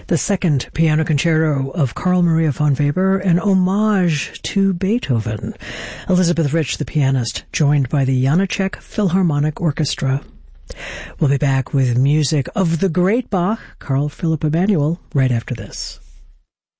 the second piano concerto of Carl Maria von Weber, an homage to Beethoven. Elizabeth Rich, the pianist, joined by the Janáček Philharmonic Orchestra. We'll be back with music of the great Bach, Carl Philipp Emanuel, right after this.